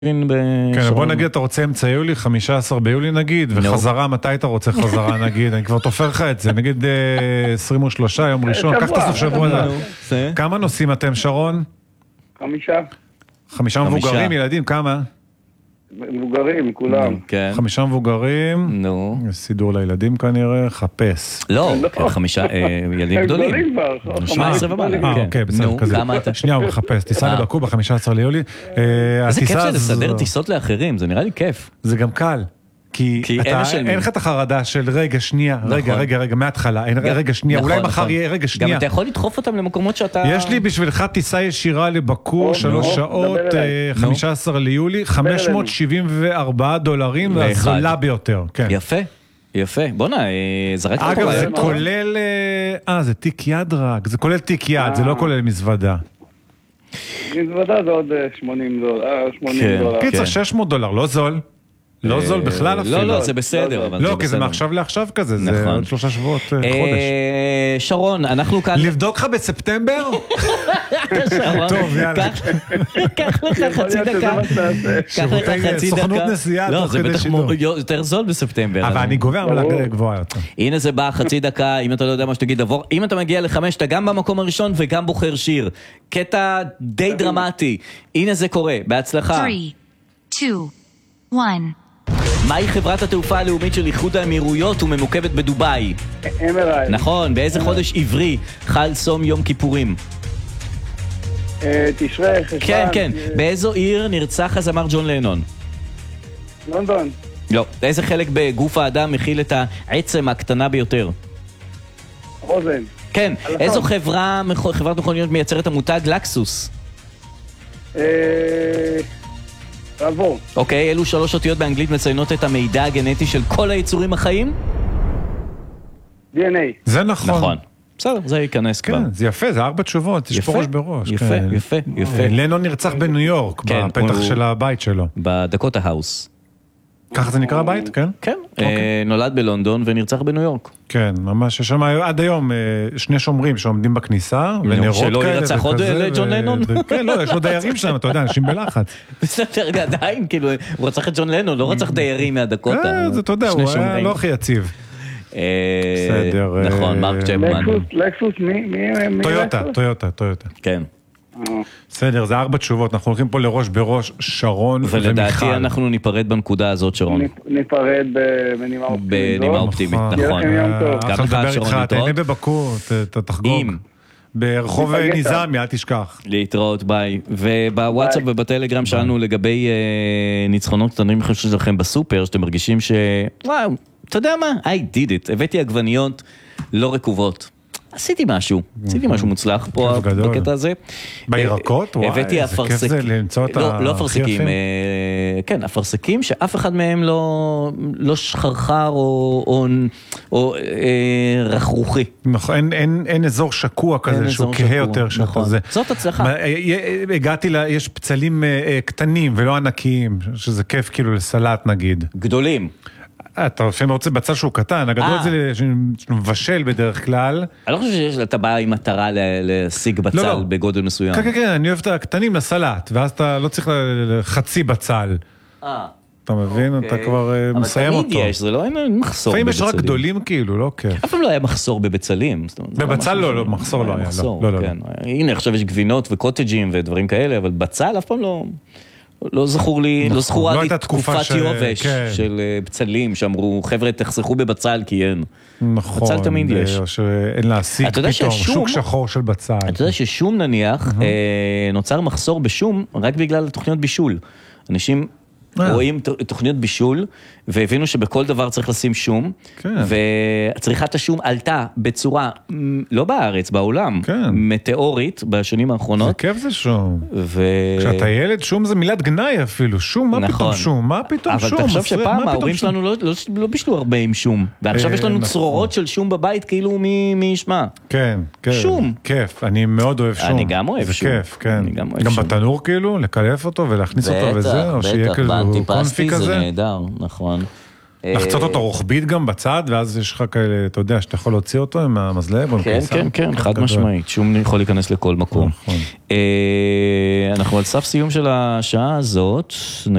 כן, בוא נגיד, אתה רוצה אמצע יולי, 15 ביולי נגיד, וחזרה, מתי אתה רוצה חזרה נגיד? אני כבר תופר לך את זה, נגיד 23, יום ראשון, קח את הסוף שבוע. כמה נוסעים אתם, שרון? 5. 5 מבוגרים, ילדים, כמה? מבוגרים, כולם. 5 מבוגרים, סידור לילדים כנראה, חפש. לא, 5 ילדים גדולים. 17 ומעלה. אוקיי, בסדר, כזה. שנייה, הוא מחפש, טיסה לבקו ב-15 ליולי. איזה כיף זה לסדר טיסות לאחרים, זה נראה לי כיף. זה גם קל. כי אין לך את החרדה של רגע, שנייה, רגע, מההתחלה, רגע, שנייה, אולי מחר יהיה רגע, שנייה. גם אתה יכול לדחוף אותם למקומות שאתה... יש לי בשבילך טיסה ישירה לבקו, 3 שעות, 15 ליולי, $574, והזולה ביותר. יפה, יפה. בוא נה, זרקת אותו. אגב, זה כולל... זה תיק יד רק, זה כולל תיק יד, זה לא כולל מזוודה. מזוודה זה עוד $80. קיצר, $600, לא זול. לא זול בכלל אפילו. לא, זה בסדר. לא, כי זה מעכשיו לעכשיו כזה, זה עוד 3 שבועות, חודש. שרון, אנחנו כאן... לבדוק לך בספטמבר? שרון, טוב, יאללה. קח לך חצי דקה. סוכנות נסיעה. לא, זה בטח יותר זול בספטמבר. אבל אני גובה עמלה גבוהה יותר. הנה זה בא, חצי דקה, אם אתה לא יודע מה שתגיד עבור. אם אתה מגיע ל5, אתה גם במקום הראשון וגם בוחר שיר. קטע די דרמטי. הנה זה קורה, בהצלחה. 3, 2, 1. מהי חברת התעופה הלאומית של איחוד האמירויות וממוקמת בדובאי? אמרייט. נכון, באיזה חודש עברי חל צום יום כיפורים? תשרי, חשוון. כן. באיזו עיר נרצח הזמר ג'ון לנון? לונדון. לא. איזה חלק בגוף האדם מכיל את העצם הקטנה ביותר? אוזן. כן. איזו חברת מכוניות מייצרת המותג לקסוס? רבו. אוקיי, אלו 3 אותיות באנגלית מציינות את המידע הגנטי של כל היצורים החיים? DNA. זה נכון. נכון. בסדר, זה ייכנס כבר. כן, זה יפה, זה 4 תשובות, יש פה ראש בראש. יפה. לנון נרצח בניו יורק, בפתח של הבית שלו. בדקוטה האוס. ככה זה נקרא הבית, כן? כן, נולד בלונדון ונרצח בניו יורק. כן, ממש, יש שם עד היום 2 שומרים שעומדים בכניסה, ונרות כאלה. שלא ירצח עוד לג'ון לנון? כן, לא, יש עוד דיירים שם, אתה יודע, אנשים בלחץ. בסדר, עדיין, כאילו, הוא רצח את ג'ון לנון, לא רצח דיירים מהדקוטה. זה, אתה יודע, הוא היה לא הכי יציב. בסדר. נכון, מרק צ'פמן. לקסוס, מי? טויוטה. כן. בסדר, זה 4 תשובות, אנחנו הולכים פה לראש בראש, שרון ומיכל. ולדעתי אנחנו ניפרד בנקודה הזאת, שרון. ניפרד בנימה אופטימית. בנימה אופטימית, נכון. גם לך שרון, תהנה בבקור, תחגוג. ברחוב ניזמי, אל תשכח. להתראות, ביי. ובוואטסאפ ובטלגרם שאלנו לגבי ניצחונות קטנים חשובים שלכם בסופר, שאתם מרגישים וואו, אתה יודע מה? I did it. הבאתי עגבניות לא רקובות. עשיתי משהו מוצלח פה בקטע הזה. בירקות? הבאתי איזה כיף זה למצוא את לא אפרסקים, כן, אפרסקים שאף אחד מהם לא שחרחר או רכרוכי. נכון, אין אזור שקוע כזה שהוא כהה יותר. זאת הצלחה. הגעתי יש פצלים קטנים ולא ענקיים, שזה כיף כאילו לסלט נגיד. גדולים. אתה לפעמים רוצה בצל שהוא קטן, הגדול זה מבשל בדרך כלל. אני לא חושב שאתה בא עם מטרה להשיג בצל בגודל מסוים. כן, אני אוהב את הקטנים לסלט, ואז אתה לא צריך חצי בצל. אתה מבין? אתה כבר מסיים אותו. אבל תמיד יש, זה לא אין מחסור בבצלים. לפעמים יש רק גדולים כאילו, לא כיף. אף פעם לא היה מחסור בבצלים. בבצל לא, מחסור לא היה. הנה, עכשיו יש גבינות וקוטג'ים ודברים כאלה, אבל בצל אף פעם לא זכור לי, לא זכורה לי תקופת יובש של בצלים שאמרו, חבר'ה תחסכו בבצל כי אין. נכון. בצל תמיד יש. שאין להשיג פתאום, שוק שחור של בצל. אתה יודע ששום נניח, נוצר מחסור בשום רק בגלל תוכניות בישול. אנשים רואים תוכניות בישול, והבינו שבכל דבר צריך לשים שום, וצריכת השום עלתה בצורה, לא בארץ, בעולם, מטאורית בשנים האחרונות. זה כיף זה שום. כשאתה ילד, שום זה מילת גנאי אפילו. שום, מה פתאום שום? מה פתאום שום? אבל תחשוב שפעם ההורים שלנו לא בישלו הרבה עם שום, ועכשיו יש לנו צרורות של שום בבית, כאילו מי ישמע. כן, כן. שום. כיף, אני מאוד אוהב שום. אני גם אוהב שום. זה כיף, כן. גם בתנור כאילו, לקלף אותו ולהכניס אותו וזה, או שיהיה כאילו קונפי כזה. זה נהדר, נכון. לחצות אותו רוחבית גם בצד, ואז יש לך כאלה, אתה יודע, שאתה יכול להוציא אותו עם המזלב. כן, חד משמעית, שום יכול להיכנס לכל מקום. אנחנו על סף סיום של השעה הזאת.